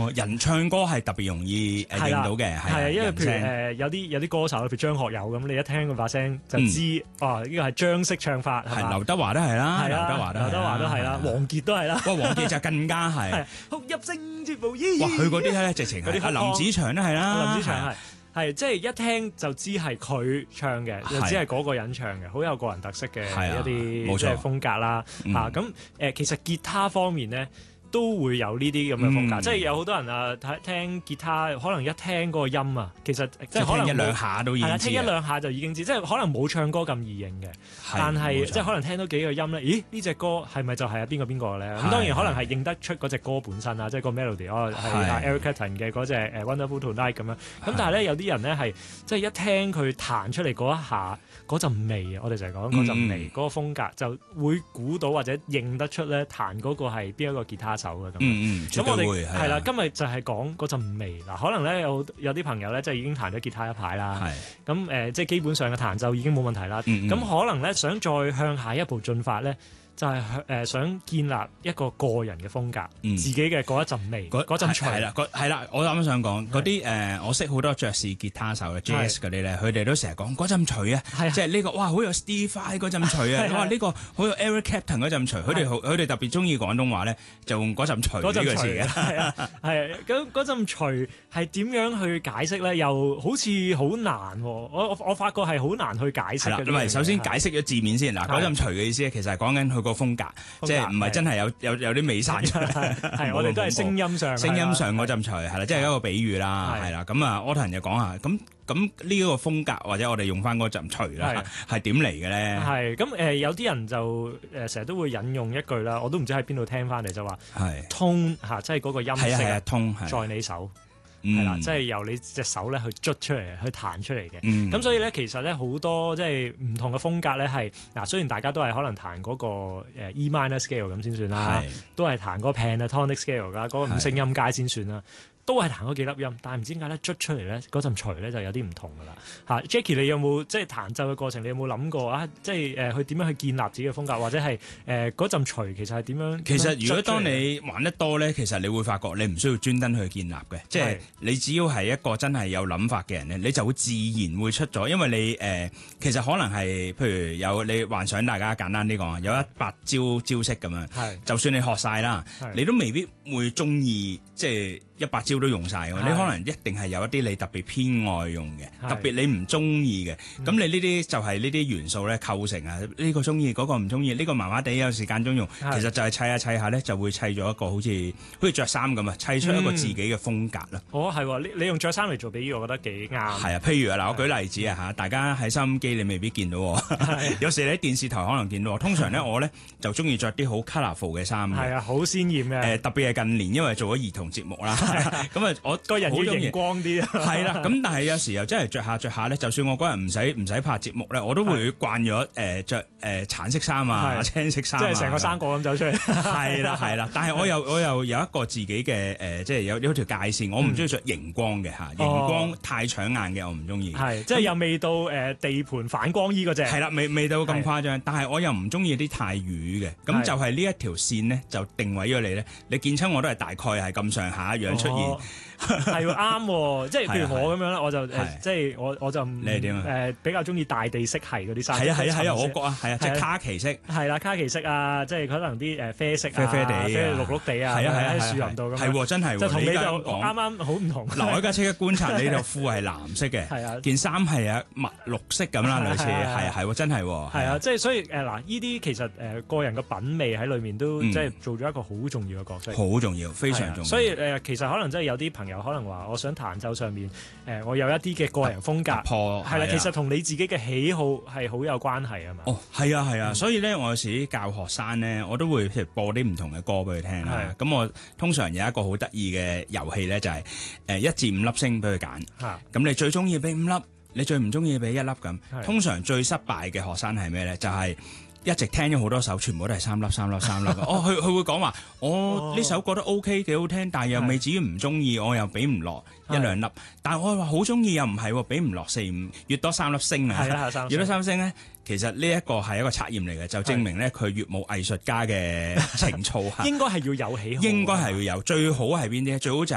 人唱歌係特別容易認到嘅，係因為譬如有啲歌手，譬如張學友咁，你一聽佢把聲就知，呢個係張式唱法，係嘛？ 劉德華都係啦，劉德華都係啦， 王傑都係啦。 哇，王傑就更加係哭泣聲絕無依。 哇，佢嗰啲咧直情係林子祥都係啦， 林子祥係即係一聽就知係佢唱嘅，就知係嗰個人唱嘅，好有個人特色嘅一啲即係風格啦。咁其實吉他方面咧，都會有呢啲咁嘅風格，即係有好多人啊聽吉他，可能一聽嗰個音啊，其實即係可能一兩下都已經知， 聽一兩下就已經知，即係可能冇唱歌咁易認嘅，但係即係可能聽到幾個音咧，咦呢隻歌係咪就係邊個咧？咁當然可能係認得出嗰隻歌本身啦，即係個 melody 係 Eric Clapton 嘅嗰隻Wonderful Tonight 咁樣。咁但係咧有啲人咧係即係一聽佢彈出嚟嗰一下嗰陣味啊，我哋就係講嗰陣味嗰個風格，就會估到或者認得出咧彈嗰個係邊一個吉他手嘅咁。咁我哋係啦，今日就係講嗰陣味嗱，可能咧有啲朋友咧即係已經彈咗吉他一排啦，咁即係基本上嘅彈奏已經冇問題啦。咁可能咧想再向下一步進發咧，就係想建立一個個人嘅風格，自己嘅嗰一陣味，嗰陣除係啦，我啱啱想講嗰啲我識好多爵士吉他手嘅 jazz 嗰啲咧，佢哋都成日講嗰陣除啊，即係呢個哇好有 Steve Vai 嗰陣除啊，哇呢個好有 Eric Clapton 嗰陣除，佢哋特別中意廣東話咧，就用嗰陣除呢個詞嘅。 係咁嗰陣除係點樣去解釋咧？又好似好難，我發覺係好難去解釋嘅。 唔係，首先解釋咗字面先嗱，嗰陣除嘅意思咧，其實係講緊佢個風格，即係唔係真係有啲美散出嚟。 係我哋都係聲音上嗰陣除係啦，即係一個比喻啦，係啦。咁啊，Autumn就講下咁呢一個風格或者我哋用翻嗰陣除啦，係點嚟嘅咧？係咁有啲人就成日都會引用一句啦，我都唔知喺邊度聽翻嚟就話通嚇，即係嗰個音色通在你手。係啦，即係由你隻手咧去捽出嚟，去彈出嚟嘅。咁所以咧，其實咧好多即係唔同嘅風格咧，係嗱，雖然大家都係可能彈嗰個E minor scale 咁先算啦，都係彈嗰個 pentatonic scale 噶，嗰個五聲音階先算啦。都係彈嗰幾粒音，但係唔知點解咧捽出嚟咧嗰陣除咧就有啲唔同噶啦嚇。Jackie， 你有冇即係彈奏嘅過程？你有冇諗過啊？即係去點樣去建立自己嘅風格，或者係嗰陣除其實係點樣？ 其實如果當你玩得多咧，其實你會發覺你唔需要專登去建立嘅，即係你只要係一個真係有諗法嘅人咧，你就會自然會出咗。因為你其實可能係譬如有你幻想，大家簡單啲講，有100招式咁樣，就算你學晒啦，你都未必會中意即係100招都用晒，你可能一定係有一啲你特別偏愛用嘅，特別你唔中意嘅，咁你呢啲就係呢啲元素咧構成啊，呢個中意，嗰個唔中意，呢個麻麻地有時間中用，其實就係砌下砌下咧就會砌咗一個好似着衫咁啊，砌出一個自己嘅風格啦。 係你用着衫嚟做比喻，我覺得幾啱。係啊，譬如嗱，我舉例子啊嚇，大家喺收音機你未必見到，有時你喺電視台可能見到。通常咧我咧就中意着啲好 colourful 嘅衫。 係啊，好鮮豔嘅。 特別係近年，因為做咗兒童節目啦。咁啊，我個人要熒光啲啊， 係啦。咁但係有時又真係着下咧，就算我嗰日唔使拍節目咧，我都會慣咗着橙色衫啊、青色衫， 即係成個生果咁走出嚟。 係啦，但係我又有一個自己嘅即係有條界線，我唔中意着熒光嘅嚇，熒光太搶眼嘅我唔中意。 係，即係又未到地盤反光衣嗰隻。 係啦，未到咁誇張，但係我又唔中意啲太瘀嘅。咁就係呢一條線咧，就定位咗你咧。你見親我都係大概係咁上下樣出現。 係啱喎，即係譬如我咁樣啦，我就即係我就你係點啊？ 比較中意大地色系嗰啲衫。 係啊，我覺啊，係啊，即係卡其色。 係啦，卡其色啊，即係可能啲啡色啡啡地、 綠綠地啊，喺樹林度咁。 係喎，真係喎。 就同你就啱啱好唔同。 嗱，我而家即刻觀察你條褲係藍色嘅，係啊，件衫係啊墨綠色咁啦，類似係喎，真係喎。 係啊，即係所以嗱，呢啲其實個人嘅品味喺裏面都即係做咗一個好重要嘅角色。 好重要，非常重要。 所以其實可能真係有啲朋友可能話，我想彈奏上面我有一啲嘅個人風格，係啦，其實同你自己嘅喜好係好有關係啊嘛。哦， 係啊，所以咧我有時教學生咧，我都會譬如播啲唔同嘅歌俾佢聽啦。咁我通常有一個好得意嘅遊戲咧，就係1至5粒星俾佢揀。咁你最中意俾5粒，你最唔中意俾1粒咁。通常最失敗嘅學生係咩咧？就係一直聽咗好多首，全部都係3粒。佢會講話，我呢首覺得 OK 幾好聽，但係又未至於唔中意，我又俾唔落1、2粒。但係我話好中意又唔係喎，俾唔落4、5，越多3粒星啊！越多3粒星咧，其實呢一個係一個測驗嚟嘅，就證明咧佢越冇藝術家嘅情操嚇。 應該係要有喜好， 應該係要有。最好係邊啲咧？最好就